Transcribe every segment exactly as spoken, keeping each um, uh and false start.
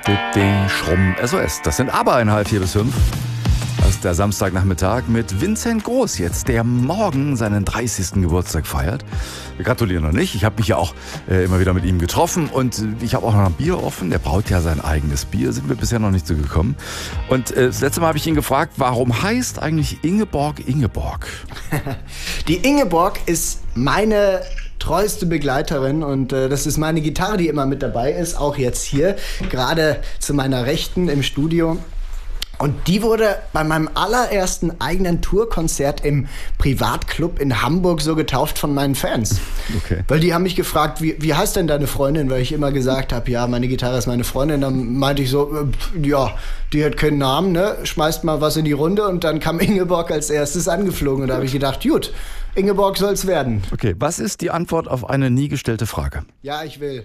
Schrumm, S O S. Das sind aber ein halb vier bis fünf. Das ist der Samstagnachmittag mit Vincent Groß jetzt, der morgen seinen dreißigsten Geburtstag feiert. Wir gratulieren noch nicht. Ich habe mich ja auch äh, immer wieder mit ihm getroffen und ich habe auch noch ein Bier offen. Der braut ja sein eigenes Bier. Sind wir bisher noch nicht so gekommen. Und äh, das letzte Mal habe ich ihn gefragt, warum heißt eigentlich Ingeborg Ingeborg? Die Ingeborg ist meine treueste Begleiterin und äh, das ist meine Gitarre, die immer mit dabei ist, auch jetzt hier, gerade zu meiner Rechten im Studio. Und die wurde bei meinem allerersten eigenen Tourkonzert im Privatclub in Hamburg so getauft von meinen Fans. Okay. Weil die haben mich gefragt, wie, wie heißt denn deine Freundin? Weil ich immer gesagt habe, ja, meine Gitarre ist meine Freundin. Dann meinte ich so, äh, ja, die hat keinen Namen, ne? Schmeißt mal was in die Runde. Und dann kam Ingeborg als erstes angeflogen. Und da habe ich gedacht, gut, Ingeborg soll's werden. Okay, was ist die Antwort auf eine nie gestellte Frage? Ja, ich will.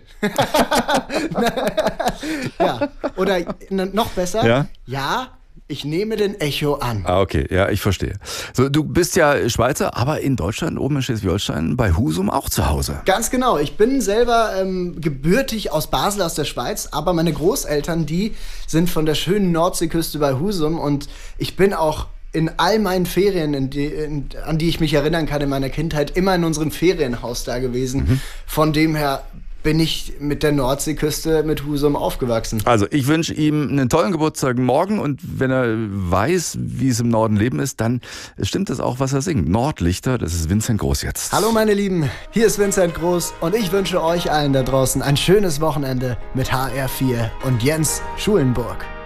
Ja, oder n- noch besser, Ja? ja, ich nehme den Echo an. Ah, okay, ja, ich verstehe. So, du bist ja Schweizer, aber in Deutschland, oben in Schleswig-Holstein, bei Husum auch zu Hause. Ganz genau. Ich bin selber ähm, gebürtig aus Basel, aus der Schweiz, aber meine Großeltern, die sind von der schönen Nordseeküste bei Husum und ich bin auch in all meinen Ferien, in die, in, an die ich mich erinnern kann in meiner Kindheit, immer in unserem Ferienhaus da gewesen. Mhm. Von dem her bin ich mit der Nordseeküste, mit Husum aufgewachsen. Also ich wünsche ihm einen tollen Geburtstag morgen und wenn er weiß, wie es im Norden Leben ist, dann stimmt es auch, was er singt. Nordlichter, das ist Vincent Groß jetzt. Hallo meine Lieben, hier ist Vincent Groß und ich wünsche euch allen da draußen ein schönes Wochenende mit H R vier und Jens Schulenburg.